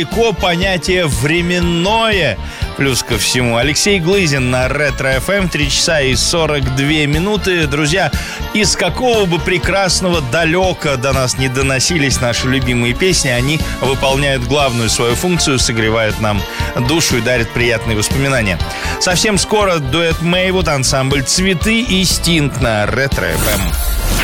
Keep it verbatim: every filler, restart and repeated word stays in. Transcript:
Легко понятие временное. Плюс ко всему Алексей Глызин на Ретро-эф эм. три часа и сорок две минуты. Друзья, из какого бы прекрасного далека до нас не доносились наши любимые песни, они выполняют главную свою функцию, согревают нам душу и дарят приятные воспоминания. Совсем скоро дуэт Мэйвуд, ансамбль «Цветы» и Стинг на Ретро-эф эм.